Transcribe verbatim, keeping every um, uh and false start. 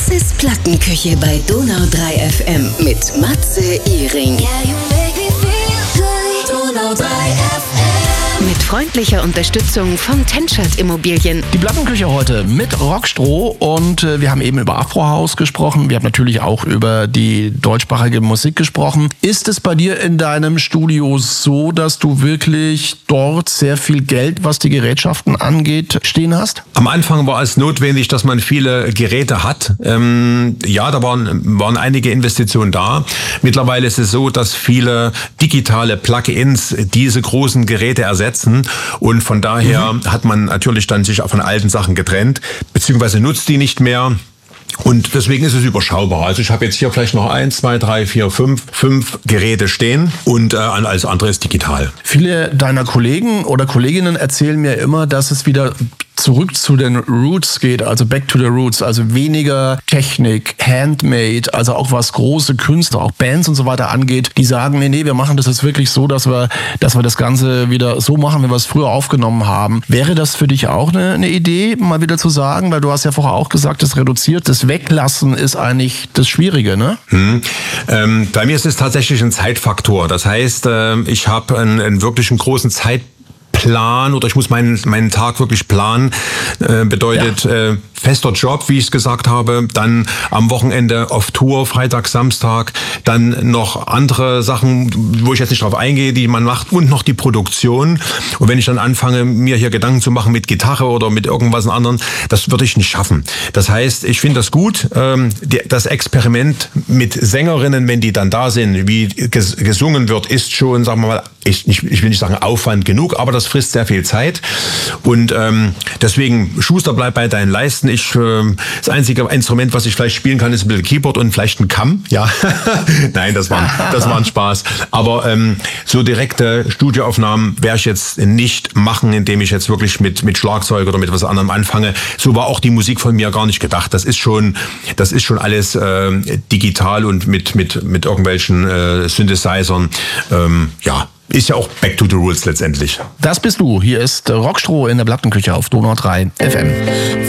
ist Plattenküche bei Donau drei F M mit Matze Iring. Donau drei F M. Mit freundlicher Unterstützung von Tenschert Immobilien. Die Plattenküche heute mit Rockstroh und äh, wir haben eben über Afrohaus gesprochen. Wir haben natürlich auch über die deutschsprachige Musik gesprochen. Ist es bei dir in deinem Studio so, dass du wirklich dort sehr viel Geld, was die Gerätschaften angeht, stehen hast? Am Anfang war es notwendig, dass man viele Geräte hat. Ähm, ja, da waren, waren einige Investitionen da. Mittlerweile ist es so, dass viele digitale Plugins diese großen Geräte ersetzen. Und von daher mhm. hat man natürlich dann sich von alten Sachen getrennt, beziehungsweise nutzt die nicht mehr. Und deswegen ist es überschaubar. Also ich habe jetzt hier vielleicht noch eins, zwei, drei, vier, fünf, fünf Geräte stehen und äh, alles andere ist digital. Viele deiner Kollegen oder Kolleginnen erzählen mir immer, dass es wieder zurück zu den Roots geht, also back to the roots, also weniger Technik, handmade, also auch was große Künstler, auch Bands und so weiter angeht, die sagen, nee, nee, wir machen das jetzt wirklich so, dass wir, dass wir das Ganze wieder so machen, wie wir es früher aufgenommen haben. Wäre das für dich auch eine, eine Idee, mal wieder zu sagen, weil du hast ja vorher auch gesagt, das reduziert, das Weglassen ist eigentlich das Schwierige, ne? Hm. Ähm, bei mir ist es tatsächlich ein Zeitfaktor. Das heißt, äh, ich habe einen, einen wirklich einen großen Zeit Plan oder ich muss meinen meinen Tag wirklich planen, äh, bedeutet ja. äh, fester Job, wie ich es gesagt habe, dann am Wochenende auf Tour, Freitag, Samstag, dann noch andere Sachen, wo ich jetzt nicht drauf eingehe, die man macht und noch die Produktion. Und wenn ich dann anfange, mir hier Gedanken zu machen mit Gitarre oder mit irgendwas anderem, das würde ich nicht schaffen. Das heißt, ich finde das gut, ähm, die, das Experiment mit Sängerinnen, wenn die dann da sind, wie ges- gesungen wird, ist schon, sagen wir mal, ich, ich, ich will nicht sagen Aufwand genug, aber das frisst sehr viel Zeit und ähm, deswegen, Schuster, bleib bei deinen Leisten. Ich, äh, das einzige Instrument, was ich vielleicht spielen kann, ist ein bisschen Keyboard und vielleicht ein Kamm. Ja, nein, das war, das war ein Spaß. Aber ähm, so direkte Studioaufnahmen werde ich jetzt nicht machen, indem ich jetzt wirklich mit mit Schlagzeug oder mit was anderem anfange. So war auch die Musik von mir gar nicht gedacht. Das ist schon, das ist schon alles äh, digital und mit mit mit irgendwelchen äh, Synthesizern. Ähm, ja. Ist ja auch back to the roots letztendlich. Das bist du. Hier ist Rockstroh in der Plattenküche auf Donau drei F M.